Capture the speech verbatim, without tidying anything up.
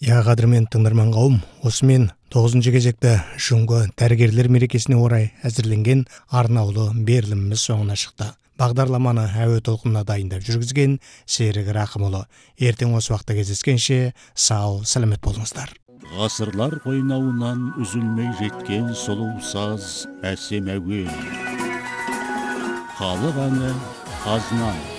Я қадірмен тыңдарман қауым, осымен тоғызыншы кезекте жұңғы дәрігерлер мерекесіне орай әзірленген арнаулы беріліміміз соңына шықты. Бағдарламаны әуе толқынына дайындап жүргізген Серік Рақымұлы. Ертең осы уақытта кездескенше сау, сәлемет болыңыздар. Ғасырлар қойнауынан үзілмей жеткен сұлу саз әсем әуен. Халық әні қазына.